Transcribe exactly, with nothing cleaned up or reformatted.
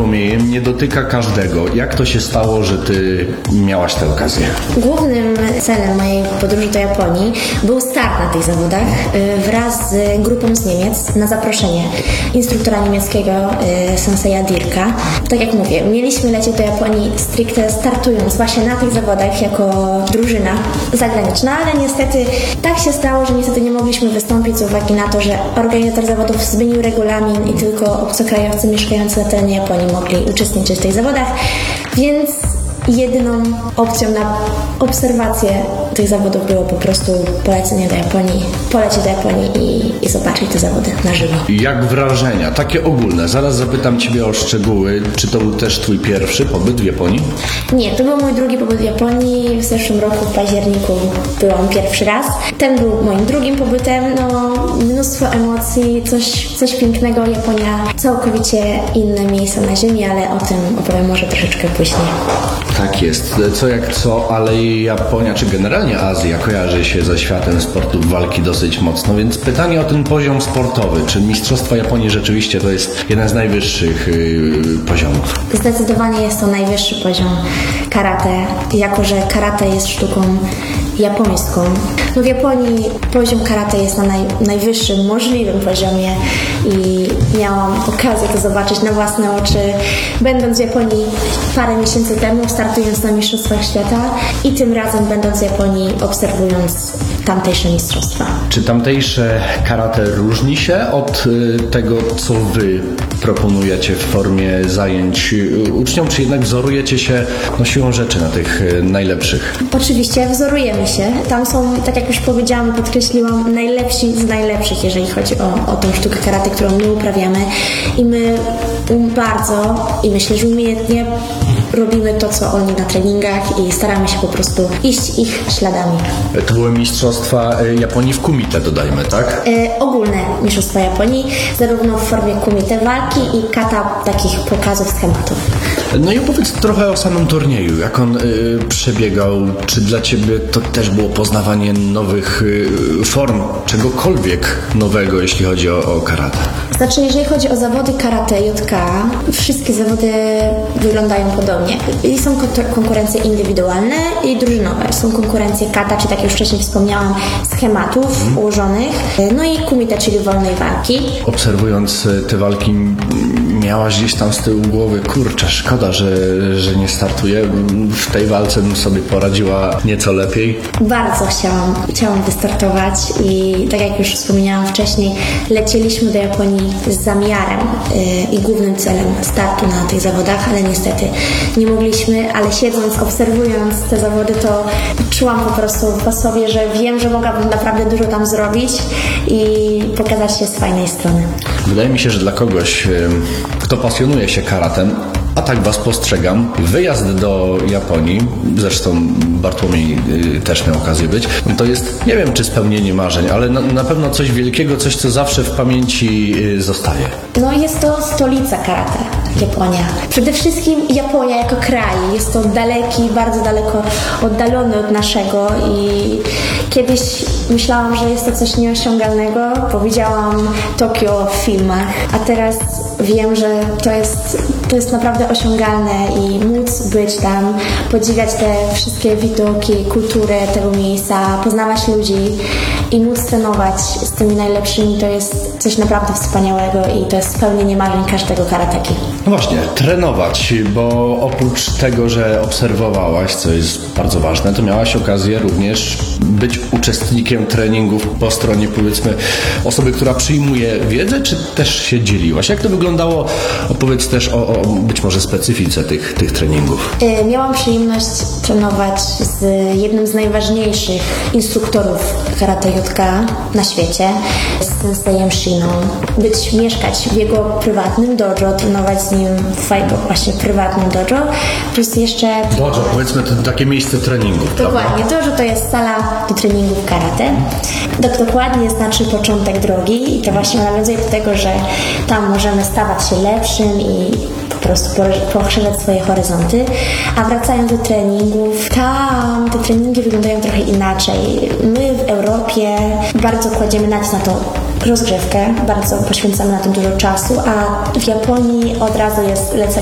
Bartłomiejem nie dotyka każdego. Jak to się stało, że ty miałaś tę okazję? Głównym celem mojej podróży do Japonii był start na tych zawodach wraz z grupą z Niemiec na zaproszenie instruktora niemieckiego senseja Dirka. Tak jak mówię, mieliśmy lecieć do Japonii stricte startując właśnie na tych zawodach jako drużyna zagraniczna, ale niestety tak się stało, że niestety nie mogliśmy wystąpić z uwagi na to, że organizator zawodów zmienił regulamin i tylko obcokrajowcy mieszkający na terenie Japonii mogli uczestniczyć w tych zawodach, więc jedyną opcją na obserwację tych zawodów było po prostu polecenie do Japonii, polecieć do Japonii i, i zobaczyć te zawody na żywo. Jak wrażenia? Takie ogólne. Zaraz zapytam Ciebie o szczegóły. Czy to był też Twój pierwszy pobyt w Japonii? Nie, to był mój drugi pobyt w Japonii. W zeszłym roku w październiku byłam pierwszy raz. Ten był moim drugim pobytem. No, mnóstwo emocji, coś, coś pięknego. Japonia, całkowicie inne miejsce na ziemi, ale o tym opowiem może troszeczkę później. Tak jest. Co jak co, ale Japonia, czy generalnie Azja kojarzy się ze światem sportów walki dosyć mocno, więc pytanie o ten poziom sportowy. Czy Mistrzostwa Japonii rzeczywiście to jest jeden z najwyższych yy, poziomów? Zdecydowanie jest to najwyższy poziom karate, jako że karate jest sztuką japońską. No w Japonii poziom karate jest na naj, najwyższym możliwym poziomie i miałam okazję to zobaczyć na własne oczy, będąc w Japonii parę miesięcy temu, startując na Mistrzostwach Świata i tym razem będąc w Japonii, obserwując tamtejsze mistrzostwa. Czy tamtejsze karate różni się od y, tego, co wy proponujecie w formie zajęć y, uczniom, czy jednak wzorujecie się no, siłą rzeczy na tych y, najlepszych? Oczywiście wzorujemy się. Tam są, tak jak już powiedziałam i podkreśliłam, najlepsi z najlepszych, jeżeli chodzi o, o tą sztukę karate, którą my uprawiamy i my bardzo i myślę, że umiejętnie robimy to, co oni na treningach i staramy się po prostu iść ich śladami. To były mistrzostwa Japonii w kumite, dodajmy, tak? E, ogólne mistrzostwa Japonii, zarówno w formie kumite walki i kata takich pokazów schematów. No i opowiedz trochę o samym turnieju, jak on y, przebiegał, czy dla Ciebie to też było poznawanie nowych y, form, czegokolwiek nowego, jeśli chodzi o, o karate? Znaczy, jeżeli chodzi o zawody karate J K, wszystkie zawody wyglądają podobnie. I są konkurencje indywidualne i drużynowe. Są konkurencje kata, czy tak jak już wcześniej wspomniałam, schematów hmm. ułożonych, no i kumite, czyli wolnej walki. Obserwując te walki, miałaś gdzieś tam z tyłu głowy, kurczę, szkoda, że, że nie startuję. W tej walce bym sobie poradziła nieco lepiej. Bardzo chciałam, chciałam wystartować i tak jak już wspomniałam wcześniej, lecieliśmy do Japonii z zamiarem yy, i głównym celem startu na tych zawodach, ale niestety nie mogliśmy, ale siedząc, obserwując te zawody, to czułam po prostu po sobie, że wiem, że mogłabym naprawdę dużo tam zrobić i pokazać się z fajnej strony. Wydaje mi się, że dla kogoś, kto pasjonuje się karatem, a tak Was postrzegam, wyjazd do Japonii, zresztą Bartłomiej też miał okazję być, to jest, nie wiem czy spełnienie marzeń, ale na, na pewno coś wielkiego, coś co zawsze w pamięci zostaje. No jest to stolica karate, Japonia. Przede wszystkim Japonia jako kraj, jest to daleki, bardzo daleko oddalony od naszego i kiedyś myślałam, że jest to coś nieosiągalnego, bo widziałam Tokio w filmach, a teraz wiem, że to jest, to jest naprawdę osiągalne i móc być tam, podziwiać te wszystkie widoki, kulturę tego miejsca, poznawać ludzi i móc trenować z tymi najlepszymi, to jest coś naprawdę wspaniałego i to jest spełnienie marzeń każdego karateki. No właśnie, trenować, bo oprócz tego, że obserwowałaś, co jest bardzo ważne, to miałaś okazję również być uczestnikiem treningów po stronie, powiedzmy, osoby, która przyjmuje wiedzę, czy też się dzieliłaś? Jak to wyglądało? Opowiedz też o, o być może specyfice tych, tych treningów. Yy, miałam przyjemność trenować z jednym z najważniejszych instruktorów karate J K na świecie, z sensejem Shiną. Być, mieszkać w jego prywatnym dojo, trenować z nim w jego właśnie prywatnym dojo, plus jeszcze... Dojo, powiedzmy, to takie miejsce treningów, Dokładnie, prawda? dojo to jest sala do treningów karate. To dokładnie znaczy początek drogi i to właśnie nawiązuje do tego, że tam możemy stawać się lepszym i po prostu poszerzać swoje horyzonty. A wracając do treningów, tam te treningi wyglądają trochę inaczej. My w Europie bardzo kładziemy nacisk na tą rozgrzewkę, bardzo poświęcamy na to dużo czasu, a w Japonii od razu jest lecenie